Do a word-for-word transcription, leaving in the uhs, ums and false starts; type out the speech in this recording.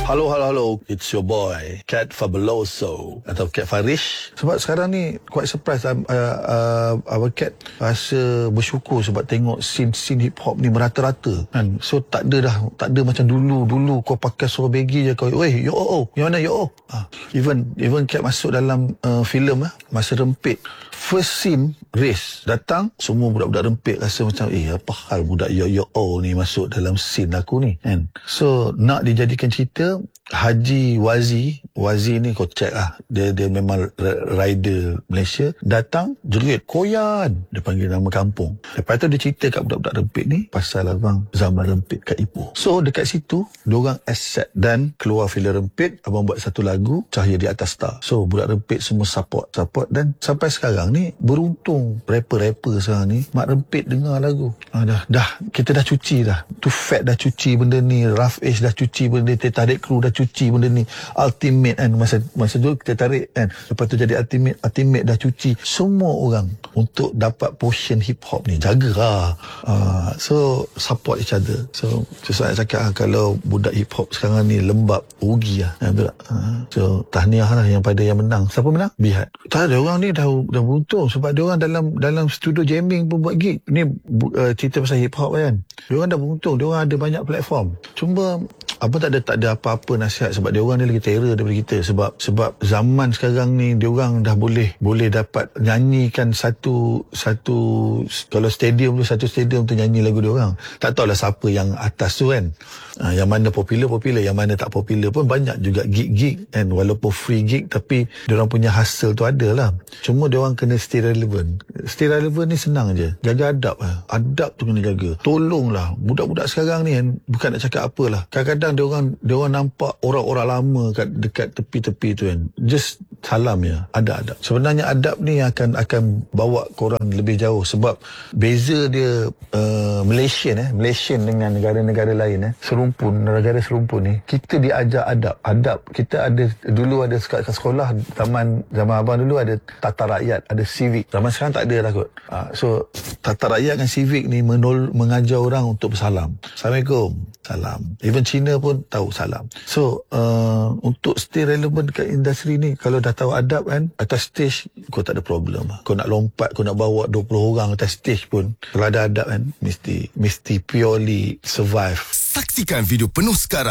Halo, halo, halo. It's your boy, Cat Fabuloso. Atau Cat Farish. Sebab sekarang ni, quite surprised. Uh, uh, our Cat rasa bersyukur sebab tengok scene-scene hip-hop ni merata-rata. Kan? So, tak ada dah. Tak ada macam dulu. Dulu kau pakai suara begi je. Kau, weh, yo oh, yang mana yo oh? Ah. Even, even Cat masuk dalam uh, filem, ah, Masa Rempit. First scene, race. Datang, semua budak-budak rempit rasa macam, eh, apa hal budak yo yo oh ni masuk dalam scene aku ni. Kan? So, nak dijadikan cerita, Haji Wazi, Wazi ni kau check lah, dia dia memang rider Malaysia, datang jerit Koyan, dia panggil nama kampung. Lepas tu dia cerita kat budak-budak rempit ni pasal abang zaman rempit kat Ipoh. So dekat situ diorang accept dan keluar filem Rempit, abang buat satu lagu Cahaya di Atas Star. So budak rempit semua support support dan sampai sekarang ni beruntung rapper-rapper sekarang ni Mak Rempit dengar lagu. Ah, dah dah kita dah cuci dah. Tu Fat dah cuci benda ni, Rough Age dah cuci benda ni, Tarik Crew dah cuci benda ni, Ultimate kan, masa masa tu kita tarik kan, lepas tu jadi Ultimate, Ultimate dah cuci. Semua orang untuk dapat portion hip hop ni jagalah. Uh, so support each other. So saya cakap kalau budak hip hop sekarang ni lembab, rugi lah. Uh, so tahniah lah yang pada yang menang. Siapa menang? Bihat. Tak ada orang ni dah dah beruntung sebab dia orang dalam dalam studio jamming pun buat gig. Ni uh, cerita pasal hip hop kan. Dia orang dah beruntung, dia orang ada banyak platform. Cuma apa tak ada tak ada apa-apa nasihat sebab dia orang ni lagi terror daripada kita sebab sebab zaman sekarang ni dia orang dah boleh boleh dapat nyanyikan satu satu kalau stadium tu satu stadium tu nyanyi lagu dia orang. Tak tahulah siapa yang atas tu kan. Ha, yang mana popular popular, yang mana tak popular pun banyak juga gig-gig kan, walaupun free gig tapi dia orang punya hasil tu ada lah. Cuma dia orang kena stay relevant. Stay relevant ni senang je. Jaga adab lah. Adab tu kena jaga. Tolonglah budak-budak sekarang ni kan, bukan nak cakap apalah. Kadang-kadang dia orang dia orang nampak orang-orang lama kat dekat tepi-tepi tu kan. Just salam ya, ada adab. Sebenarnya adab ni akan akan bawa korang lebih jauh sebab beza dia uh, Malaysian eh, Malaysian dengan negara-negara lain eh. Serumpun, negara serumpun ni, kita diajar adab. Adab kita ada dulu ada kat sekolah zaman zaman abang dulu ada tata rakyat, ada civic. Zaman sekarang tak ada dah kot. Uh, so tata rakyat dan civic ni menol, mengajar orang untuk bersalam. Assalamualaikum. Salam. Even Cina pun tahu salam. So uh, untuk stay relevant dekat industri ni, kalau dah tahu adab kan, atas stage kau tak ada problem. Kau nak lompat, kau nak bawa dua puluh orang atas stage pun, kalau ada adab kan, mesti mesti purely survive. Saksikan video penuh sekarang.